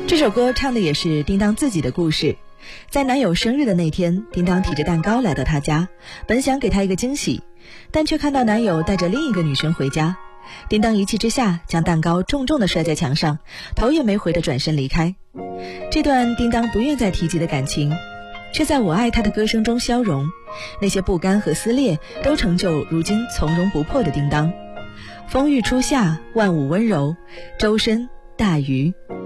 这首歌唱的也是叮当自己的故事。在男友生日的那天，叮当提着蛋糕来到他家，本想给他一个惊喜，但却看到男友带着另一个女生回家。叮当一气之下将蛋糕重重地摔在墙上，头也没回地转身离开。这段叮当不愿再提及的感情，却在我爱他的歌声中消融，那些不甘和撕裂都成就如今从容不迫的叮当。风雨初夏，万物温柔，周身大鱼。